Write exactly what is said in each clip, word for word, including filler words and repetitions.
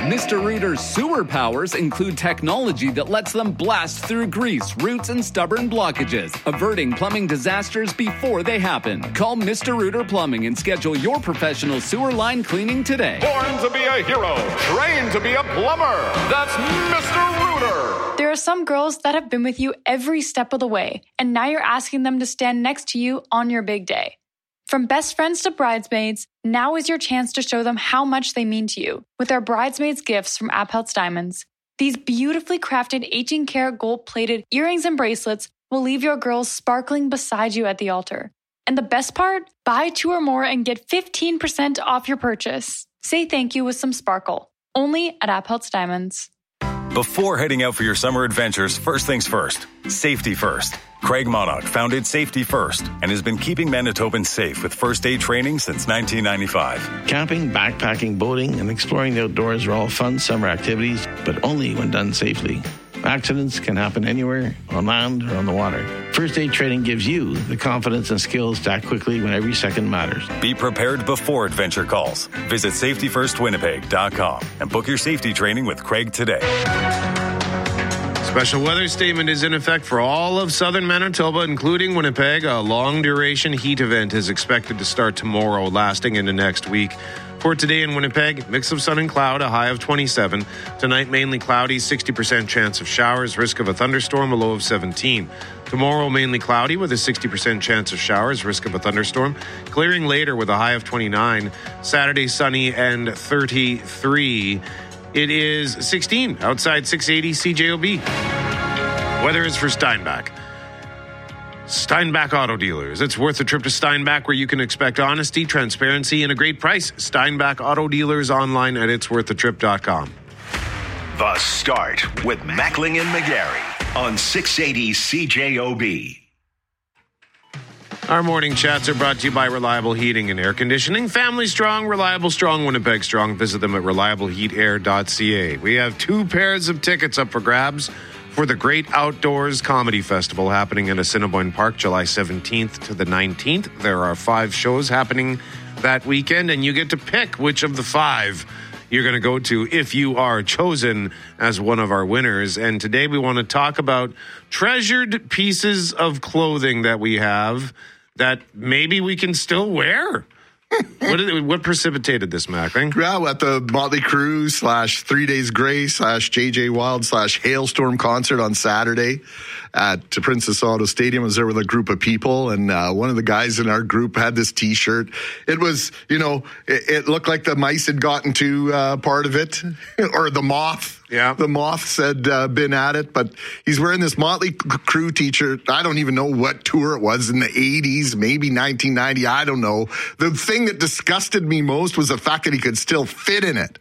Mister Rooter's sewer powers include technology that lets them blast through grease, roots, and stubborn blockages, averting plumbing disasters before they happen. Call Mister Rooter Plumbing and schedule your professional sewer line cleaning today. Born to be a hero, trained to be a plumber. That's Mister Rooter. There are some girls that have been with you every step of the way, and now you're asking them to stand next to you on your big day. From best friends to bridesmaids, now is your chance to show them how much they mean to you with our bridesmaids gifts from Apheltz Diamonds. These beautifully crafted eighteen karat gold-plated earrings and bracelets will leave your girls sparkling beside you at the altar. And the best part? Buy two or more and get fifteen percent off your purchase. Say thank you with some sparkle. Only at Apheltz Diamonds. Before heading out for your summer adventures, first things first. Safety first. Craig Monarch founded Safety First and has been keeping Manitobans safe with first aid training since nineteen ninety-five. Camping, backpacking, boating, and exploring the outdoors are all fun summer activities, but only when done safely. Accidents can happen anywhere, on land or on the water. First aid training gives you the confidence and skills to act quickly when every second matters. Be prepared before adventure calls. Visit safety first winnipeg dot com and book your safety training with Craig today. Special weather statement is in effect for all of southern Manitoba, including Winnipeg. A long-duration heat event is expected to start tomorrow, lasting into next week. For today in Winnipeg, mix of sun and cloud, a high of twenty-seven. Tonight, mainly cloudy, sixty percent chance of showers, risk of a thunderstorm, a low of seventeen. Tomorrow, mainly cloudy with a sixty percent chance of showers, risk of a thunderstorm. Clearing later with a high of twenty-nine. Saturday, sunny and thirty-three. It is sixteen outside six eighty C J O B. Weather is for Steinbach. Steinbach Auto Dealers. It's worth a trip to Steinbach, where you can expect honesty, transparency, and a great price. Steinbach Auto Dealers online at its worth a trip dot com. The Start with Mackling and McGarry on six eighty C J O B. Our morning chats are brought to you by Reliable Heating and Air Conditioning. Family strong, reliable strong, Winnipeg strong. Visit them at reliable heat air dot c a. We have two pairs of tickets up for grabs for the Great Outdoors Comedy Festival happening in Assiniboine Park, July seventeenth to the nineteenth. There are five shows happening that weekend, and you get to pick which of the five you're going to go to if you are chosen as one of our winners. And today we want to talk about treasured pieces of clothing that we have that maybe we can still wear. What, did it, what precipitated this, Mackling? Well, at the Motley Crue slash Three Days Grace slash J J Wild slash Hailstorm concert on Saturday at Princess Auto Stadium, I was there with a group of people, and uh, one of the guys in our group had this T-shirt. It was, you know, it, it looked like the mice had gotten to uh, part of it, or the moth. Yeah. The moths had uh, been at it, but he's wearing this Motley Crue T-shirt. I don't even know what tour it was in the eighties, maybe nineteen ninety. I don't know. The thing that disgusted me most was the fact that he could still fit in it.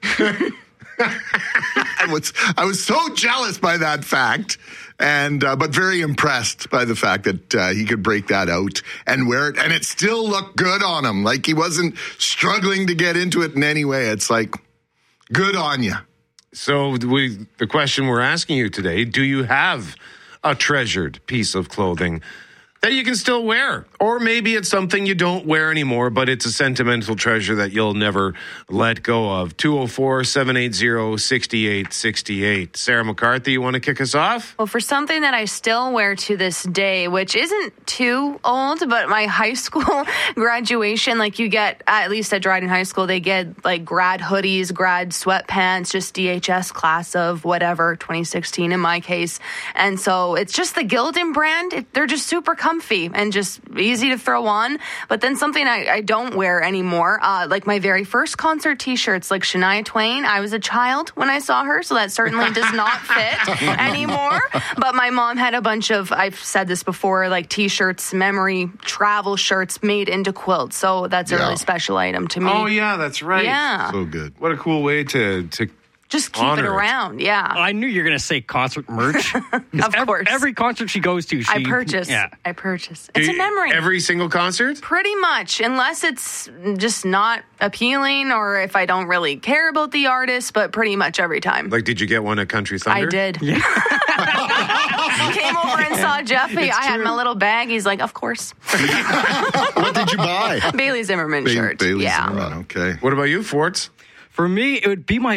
I was I was so jealous by that fact, and uh, but very impressed by the fact that uh, he could break that out and wear it, and it still looked good on him. Like he wasn't struggling to get into it in any way. It's like, good on you. So we, the question we're asking you today, do you have a treasured piece of clothing that you can still wear? Or maybe it's something you don't wear anymore, but it's a sentimental treasure that you'll never let go of. two oh four, seven eight zero, six eight six eight. Sarah McCarthy, you want to kick us off? Well, for something that I still wear to this day, which isn't too old, but my high school graduation, like you get, at least at Dryden High School, they get like grad hoodies, grad sweatpants, just D H S class of whatever, twenty sixteen in my case. And so it's just the Gildan brand. It, they're just super comfy and just easy to throw on. But then something I, I don't wear anymore, uh, like my very first concert T-shirts, like Shania Twain. I was a child when I saw her, so that certainly does not fit anymore. But my mom had a bunch of, I've said this before, like T-shirts, memory travel shirts made into quilts. So that's a Yeah. really special item to me. Oh, yeah, that's right. Yeah. So good. What a cool way to... to Just keep honor it it. around, yeah. I knew you were going to say concert merch. Of every, course. Every concert she goes to, she... I purchase. Yeah. I purchase. It's a memory. Every single concert? Pretty much, unless it's just not appealing or if I don't really care about the artist, but pretty much every time. Like, did you get one at Country Thunder? I did. Yeah. He came over and saw Jeffy. I had my little bag. He's like, of course. What did you buy? Bailey Zimmerman Ba- shirt. Bailey yeah. Zimmerman, okay. What about you, Forts? For me, it would be my